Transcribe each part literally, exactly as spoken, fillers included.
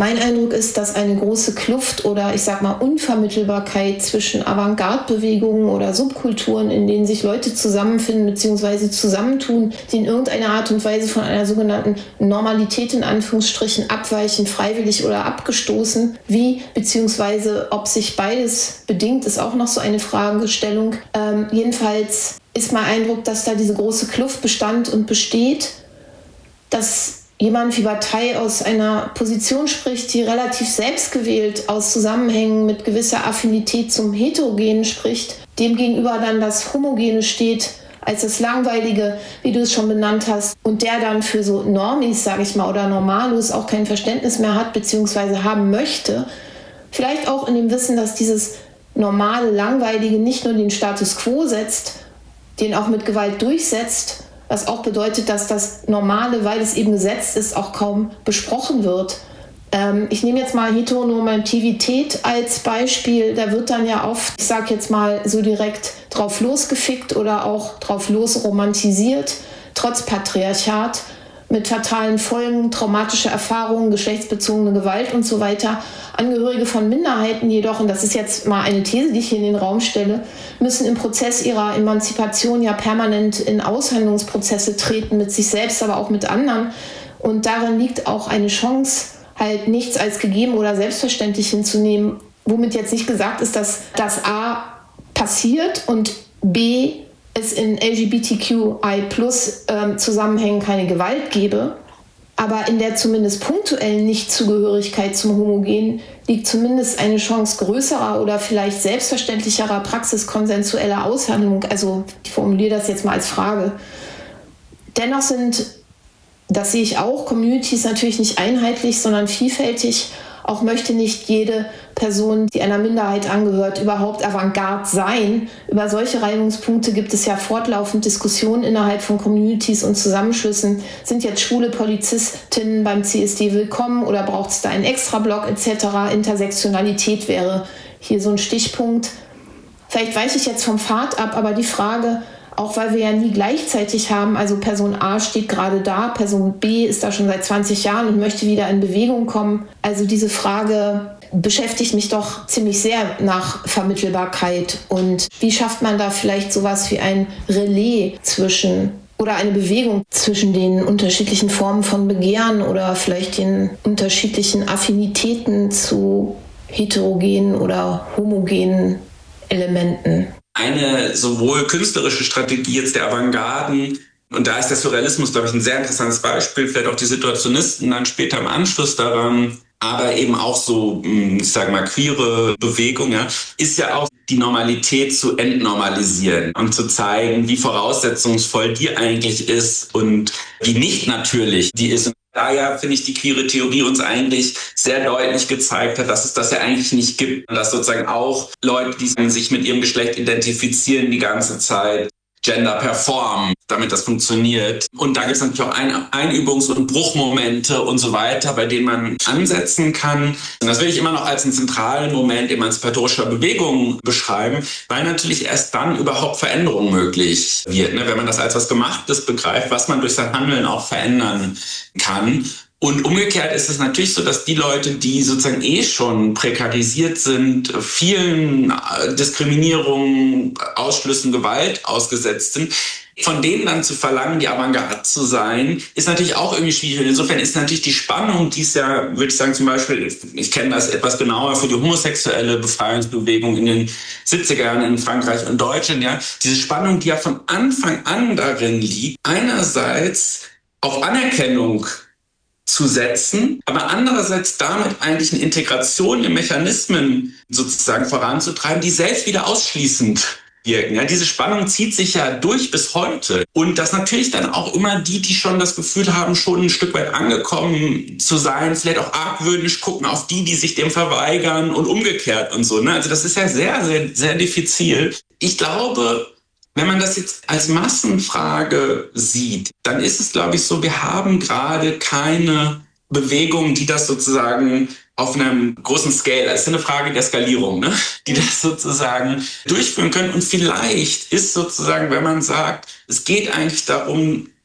Mein Eindruck ist, dass eine große Kluft oder ich sag mal Unvermittelbarkeit zwischen Avantgarde-Bewegungen oder Subkulturen, in denen sich Leute zusammenfinden bzw. zusammentun, die in irgendeiner Art und Weise von einer sogenannten Normalität in Anführungsstrichen abweichen, freiwillig oder abgestoßen, wie bzw. ob sich beides bedingt, ist auch noch so eine Fragestellung. Ähm, jedenfalls ist mein Eindruck, dass da diese große Kluft bestand und besteht, dass jemand wie Bataille aus einer Position spricht, die relativ selbstgewählt aus Zusammenhängen mit gewisser Affinität zum Heterogenen spricht, demgegenüber dann das Homogene steht als das Langweilige, wie du es schon benannt hast, und der dann für so Normis, sage ich mal, oder Normalos auch kein Verständnis mehr hat bzw. haben möchte, vielleicht auch in dem Wissen, dass dieses normale, Langweilige nicht nur den Status quo setzt, den auch mit Gewalt durchsetzt, was auch bedeutet, dass das Normale, weil es eben gesetzt ist, auch kaum besprochen wird. Ähm, ich nehme jetzt mal Heteronormativität als Beispiel. Da wird dann ja oft, ich sage jetzt mal so direkt, drauf losgefickt oder auch drauf losromantisiert, trotz Patriarchat, mit fatalen Folgen, traumatische Erfahrungen, geschlechtsbezogene Gewalt und so weiter. Angehörige von Minderheiten jedoch, und das ist jetzt mal eine These, die ich hier in den Raum stelle, müssen im Prozess ihrer Emanzipation ja permanent in Aushandlungsprozesse treten, mit sich selbst, aber auch mit anderen. Und darin liegt auch eine Chance, halt nichts als gegeben oder selbstverständlich hinzunehmen, womit jetzt nicht gesagt ist, dass das A passiert und B es in L G B T Q I plus ähm, Zusammenhängen keine Gewalt gebe, aber in der zumindest punktuellen Nichtzugehörigkeit zum Homogen liegt zumindest eine Chance größerer oder vielleicht selbstverständlicherer praxiskonsensueller Aushandlung. Also ich formuliere das jetzt mal als Frage. Dennoch sind, das sehe ich auch, Communities natürlich nicht einheitlich, sondern vielfältig. Auch möchte nicht jede Person, die einer Minderheit angehört, überhaupt Avantgarde sein. Über solche Reibungspunkte gibt es ja fortlaufend Diskussionen innerhalb von Communities und Zusammenschlüssen. Sind jetzt schwule Polizistinnen beim C S D willkommen oder braucht es da einen Extrablock et cetera? Intersektionalität wäre hier so ein Stichpunkt. Vielleicht weiche ich jetzt vom Pfad ab, aber die Frage, auch weil wir ja nie gleichzeitig haben, also Person A steht gerade da, Person B ist da schon seit zwanzig Jahren und möchte wieder in Bewegung kommen. Also diese Frage beschäftigt mich doch ziemlich sehr nach Vermittelbarkeit. Und wie schafft man da vielleicht sowas wie ein Relais zwischen oder eine Bewegung zwischen den unterschiedlichen Formen von Begehren oder vielleicht den unterschiedlichen Affinitäten zu heterogenen oder homogenen Elementen? Eine sowohl künstlerische Strategie jetzt der Avantgarden, und da ist der Surrealismus, glaube ich, ein sehr interessantes Beispiel, vielleicht auch die Situationisten dann später im Anschluss daran, aber eben auch so, ich sage mal, queere Bewegung, ja, ist ja auch die Normalität zu entnormalisieren und zu zeigen, wie voraussetzungsvoll die eigentlich ist und wie nicht natürlich die ist. Daher finde ich, die queere Theorie uns eigentlich sehr deutlich gezeigt hat, dass es das ja eigentlich nicht gibt. Und dass sozusagen auch Leute, die sich mit ihrem Geschlecht identifizieren, die ganze Zeit Gender performen, damit das funktioniert. Und da gibt es natürlich auch Ein- Einübungs- und Bruchmomente und so weiter, bei denen man ansetzen kann. Und das will ich immer noch als einen zentralen Moment emanzipatorischer Bewegung beschreiben, weil natürlich erst dann überhaupt Veränderung möglich wird, ne? Wenn man das als was Gemachtes begreift, was man durch sein Handeln auch verändern kann. Und umgekehrt ist es natürlich so, dass die Leute, die sozusagen eh schon prekarisiert sind, vielen Diskriminierungen, Ausschlüssen, Gewalt ausgesetzt sind, von denen dann zu verlangen, die Avantgarde zu sein, ist natürlich auch irgendwie schwierig. Insofern ist natürlich die Spannung, die es ja, würde ich sagen, zum Beispiel, ich kenne das etwas genauer für die homosexuelle Befreiungsbewegung in den siebziger Jahren in Frankreich und Deutschland, ja, diese Spannung, die ja von Anfang an darin liegt, einerseits auf Anerkennung zu setzen, aber andererseits damit eigentlich eine Integration in Mechanismen sozusagen voranzutreiben, die selbst wieder ausschließend wirken. Ja, diese Spannung zieht sich ja durch bis heute. Und das natürlich dann auch immer die, die schon das Gefühl haben, schon ein Stück weit angekommen zu sein, vielleicht auch argwöhnisch gucken auf die, die sich dem verweigern und umgekehrt und so. Ne? Also das ist ja sehr, sehr, sehr diffizil. Ich glaube, wenn man das jetzt als Massenfrage sieht, dann ist es, glaube ich, so, wir haben gerade keine Bewegung, die das sozusagen auf einem großen Scale, das ist eine Frage der Skalierung, ne? Die das sozusagen durchführen können. Und vielleicht ist sozusagen, wenn man sagt, es geht eigentlich darum,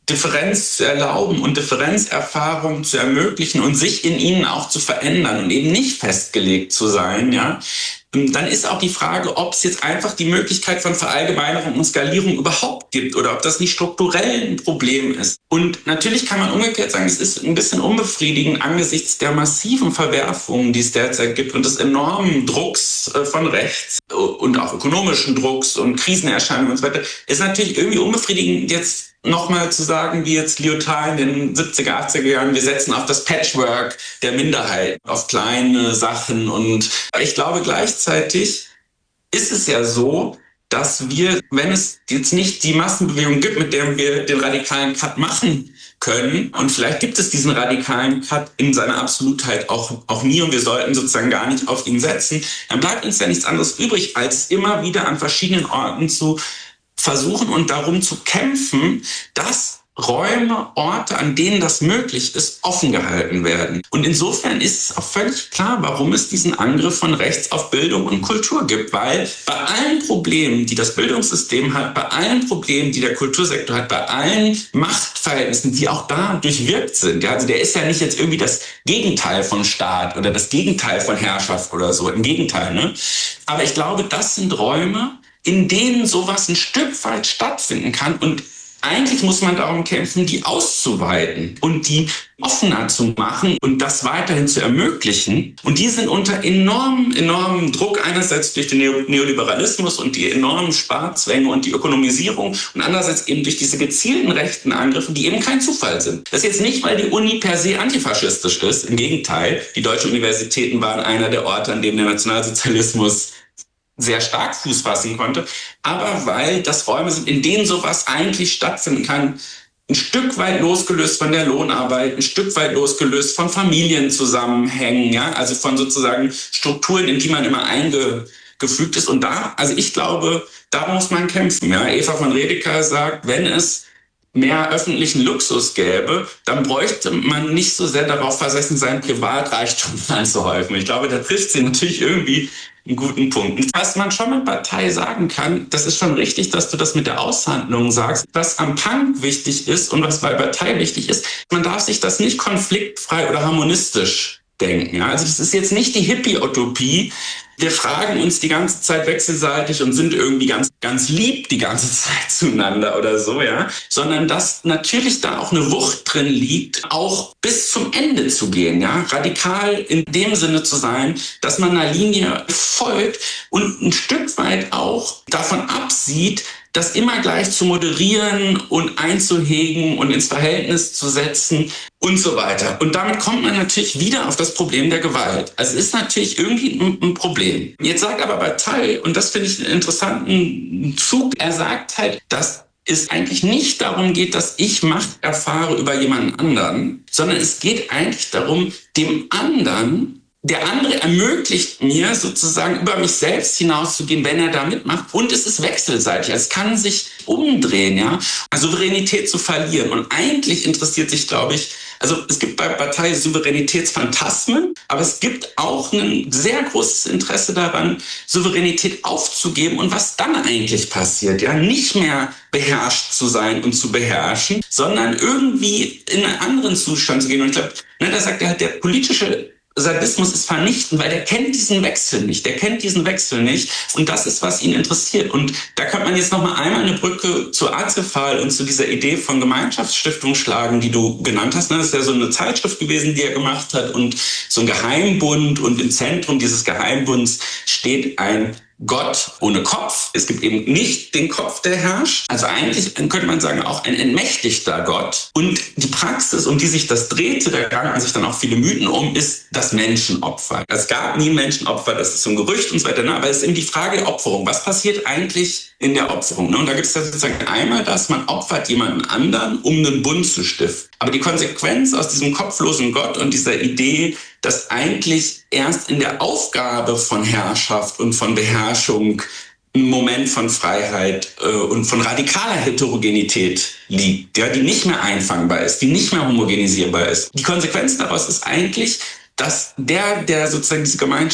Differenz zu erlauben und Differenzerfahrung zu ermöglichen und sich in ihnen auch zu verändern und eben nicht festgelegt zu sein, ja, dann ist auch die Frage, ob es jetzt einfach die Möglichkeit von Verallgemeinerung und Skalierung überhaupt gibt oder ob das nicht strukturell ein Problem ist. Und natürlich kann man umgekehrt sagen, es ist ein bisschen unbefriedigend angesichts der massiven Verwerfungen, die es derzeit gibt und des enormen Drucks von rechts und auch ökonomischen Drucks und Krisenerscheinungen und so weiter, ist natürlich irgendwie unbefriedigend, jetzt nochmal zu sagen, wie jetzt Lyotard in den siebziger, achtziger Jahren, wir setzen auf das Patchwork der Minderheit, auf kleine Sachen. Und ich glaube, gleichzeitig ist es ja so, dass wir, wenn es jetzt nicht die Massenbewegung gibt, mit der wir den radikalen Cut machen können, und vielleicht gibt es diesen radikalen Cut in seiner Absolutheit auch, auch nie und wir sollten sozusagen gar nicht auf ihn setzen, dann bleibt uns ja nichts anderes übrig, als immer wieder an verschiedenen Orten zu versuchen und darum zu kämpfen, dass Räume, Orte, an denen das möglich ist, offen gehalten werden. Und insofern ist es auch völlig klar, warum es diesen Angriff von rechts auf Bildung und Kultur gibt. Weil bei allen Problemen, die das Bildungssystem hat, bei allen Problemen, die der Kultursektor hat, bei allen Machtverhältnissen, die auch da durchwirkt sind, ja, also der ist ja nicht jetzt irgendwie das Gegenteil von Staat oder das Gegenteil von Herrschaft oder so, im Gegenteil, ne? Aber ich glaube, das sind Räume, in denen sowas ein Stück weit stattfinden kann. Und eigentlich muss man darum kämpfen, die auszuweiten und die offener zu machen und das weiterhin zu ermöglichen. Und die sind unter enormem, enormem Druck, einerseits durch den Neoliberalismus und die enormen Sparzwänge und die Ökonomisierung und andererseits eben durch diese gezielten rechten Angriffe, die eben kein Zufall sind. Das ist jetzt nicht, weil die Uni per se antifaschistisch ist. Im Gegenteil, die deutschen Universitäten waren einer der Orte, an denen der Nationalsozialismus sehr stark Fuß fassen konnte, aber weil das Räume sind, in denen sowas eigentlich stattfinden kann, ein Stück weit losgelöst von der Lohnarbeit, ein Stück weit losgelöst von Familienzusammenhängen, ja, also von sozusagen Strukturen, in die man immer eingefügt ist. Und da, also ich glaube, da muss man kämpfen. Ja. Eva von Redeker sagt, wenn es mehr öffentlichen Luxus gäbe, dann bräuchte man nicht so sehr darauf versessen, seinen Privatreichtum anzuhäufen. Ich glaube, da trifft sie natürlich irgendwie einen guten Punkt. Was man schon mit Bataille sagen kann, das ist schon richtig, dass du das mit der Aushandlung sagst. Was am Punk wichtig ist und was bei Bataille wichtig ist, man darf sich das nicht konfliktfrei oder harmonistisch denken. Ja? Also das ist jetzt nicht die Hippie-Utopie. Wir fragen uns die ganze Zeit wechselseitig und sind irgendwie ganz, ganz lieb die ganze Zeit zueinander oder so, ja. Sondern dass natürlich da auch eine Wucht drin liegt, auch bis zum Ende zu gehen, ja. Radikal in dem Sinne zu sein, dass man einer Linie folgt und ein Stück weit auch davon absieht, das immer gleich zu moderieren und einzuhegen und ins Verhältnis zu setzen und so weiter. Und damit kommt man natürlich wieder auf das Problem der Gewalt. Also es ist natürlich irgendwie ein, ein Problem. Jetzt sagt aber Bataille, und das finde ich einen interessanten Zug, er sagt halt, dass es eigentlich nicht darum geht, dass ich Macht erfahre über jemanden anderen, sondern es geht eigentlich darum, dem anderen, der andere ermöglicht mir sozusagen über mich selbst hinauszugehen, wenn er da mitmacht. Und es ist wechselseitig. Es kann sich umdrehen, ja, Souveränität zu verlieren. Und eigentlich interessiert sich, glaube ich, also es gibt bei Bataille Souveränitätsphantasmen, aber es gibt auch ein sehr großes Interesse daran, Souveränität aufzugeben und was dann eigentlich passiert. Ja, nicht mehr beherrscht zu sein und zu beherrschen, sondern irgendwie in einen anderen Zustand zu gehen. Und ich glaube, ne, da sagt er halt, der politische Sadismus ist vernichtend, weil der kennt diesen Wechsel nicht. Der kennt diesen Wechsel nicht. Und das ist, was ihn interessiert. Und da könnte man jetzt noch mal einmal eine Brücke zu Azefal und zu dieser Idee von Gemeinschaftsstiftung schlagen, die du genannt hast. Das ist ja so eine Zeitschrift gewesen, die er gemacht hat und so ein Geheimbund. Und im Zentrum dieses Geheimbunds steht ein Gott ohne Kopf. Es gibt eben nicht den Kopf, der herrscht. Also eigentlich könnte man sagen, auch ein entmächtigter Gott. Und die Praxis, um die sich das drehte, da gangen sich dann auch viele Mythen um, ist das Menschenopfer. Es gab nie Menschenopfer, das ist so ein Gerücht und so weiter. Aber es ist eben die Frage der Opferung. Was passiert eigentlich in der Opferung? Und da gibt es sozusagen einmal das, man opfert jemanden anderen, um einen Bund zu stiften. Aber die Konsequenz aus diesem kopflosen Gott und dieser Idee, dass eigentlich erst in der Aufgabe von Herrschaft und von Beherrschung ein Moment von Freiheit äh, und von radikaler Heterogenität liegt, ja, die nicht mehr einfangbar ist, die nicht mehr homogenisierbar ist. Die Konsequenz daraus ist eigentlich, dass der, der sozusagen diese Gemeinschaft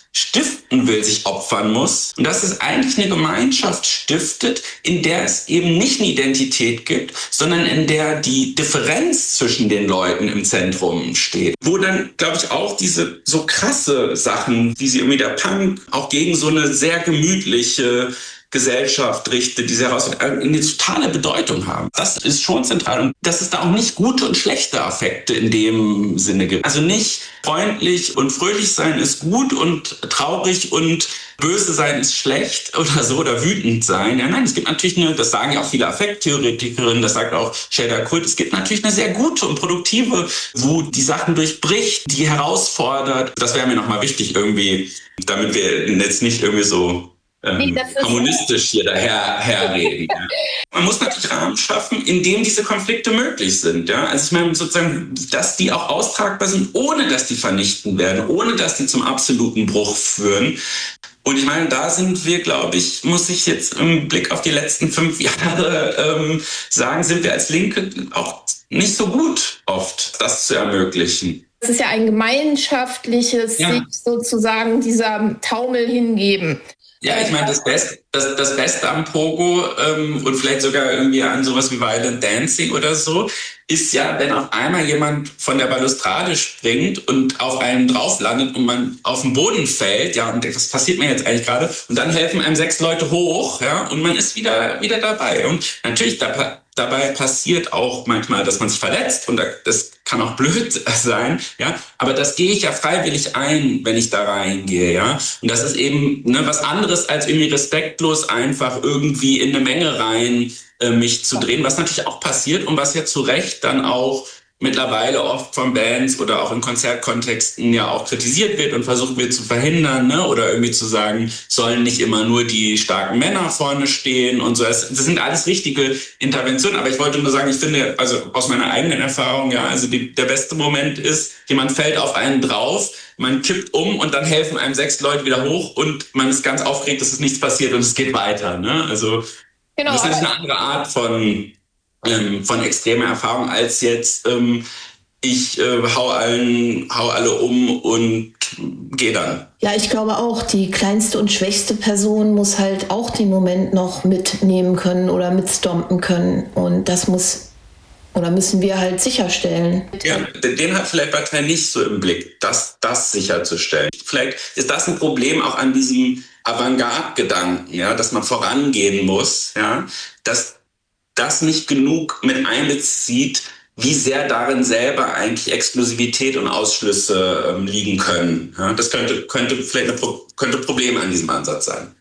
stiften will, sich opfern muss. Und dass es eigentlich eine Gemeinschaft stiftet, in der es eben nicht eine Identität gibt, sondern in der die Differenz zwischen den Leuten im Zentrum steht. Wo dann, glaube ich, auch diese so krasse Sachen, wie sie irgendwie der Punk auch gegen so eine sehr gemütliche Gesellschaft richtet, die sie heraus eine totale Bedeutung haben. Das ist schon zentral. Und dass es da auch nicht gute und schlechte Affekte in dem Sinne gibt. Also nicht freundlich und fröhlich sein ist gut und traurig und böse sein ist schlecht oder so, oder wütend sein. Ja, nein, es gibt natürlich eine, das sagen ja auch viele Affekttheoretikerinnen, das sagt auch Shader Kult, es gibt natürlich eine sehr gute und produktive Wut, die Sachen durchbricht, die herausfordert. Das wäre mir nochmal wichtig irgendwie, damit wir jetzt nicht irgendwie so Ähm, nee, kommunistisch hier daher herreden. Ja. Man muss natürlich Rahmen schaffen, in dem diese Konflikte möglich sind. Ja? Also ich meine sozusagen, dass die auch austragbar sind, ohne dass die vernichten werden, ohne dass die zum absoluten Bruch führen. Und ich meine, da sind wir, glaube ich, muss ich jetzt im Blick auf die letzten fünf Jahre ähm, sagen, sind wir als Linke auch nicht so gut oft, das zu ermöglichen. Es ist ja ein gemeinschaftliches, ja. sich sozusagen dieser Taumel hingeben. Ja, ich meine, das Beste, das, das Beste am Pogo ähm, und vielleicht sogar irgendwie an sowas wie Violent Dancing oder so, ist ja, wenn auf einmal jemand von der Balustrade springt und auf einen drauf landet und man auf den Boden fällt, ja, und was passiert mir jetzt eigentlich gerade? Und dann helfen einem sechs Leute hoch, ja, und man ist wieder, wieder dabei. Und natürlich, da, dabei passiert auch manchmal, dass man sich verletzt und das kann auch blöd sein, ja, aber das gehe ich ja freiwillig ein, wenn ich da reingehe, ja, und das ist eben ne, was anderes als irgendwie respektlos einfach irgendwie in eine Menge rein äh, mich zu drehen, was natürlich auch passiert und was ja zu Recht dann auch mittlerweile oft von Bands oder auch in Konzertkontexten ja auch kritisiert wird und versucht wird zu verhindern, ne? Oder irgendwie zu sagen, sollen nicht immer nur die starken Männer vorne stehen und so. Das, das sind alles richtige Interventionen, aber ich wollte nur sagen, ich finde, also aus meiner eigenen Erfahrung, ja, also die, der beste Moment ist, jemand fällt auf einen drauf, man kippt um und dann helfen einem sechs Leute wieder hoch und man ist ganz aufgeregt, dass es nichts passiert und es geht weiter, ne? Also genau, das ist eine andere Art von Ähm, von extremer Erfahrung als jetzt ähm, ich äh, hau allen, hau alle um und gehe dann. Ja, ich glaube auch, die kleinste und schwächste Person muss halt auch den Moment noch mitnehmen können oder mitstompen können und das muss oder müssen wir halt sicherstellen. Ja, den hat vielleicht Partei nicht so im Blick, das, das sicherzustellen. Vielleicht ist das ein Problem auch an diesem Avantgarde-Gedanken, ja, dass man vorangehen muss, ja, dass das nicht genug mit einbezieht, wie sehr darin selber eigentlich Exklusivität und Ausschlüsse ähm, liegen können. Ja, das könnte, könnte vielleicht ein Pro- könnte Problem an diesem Ansatz sein.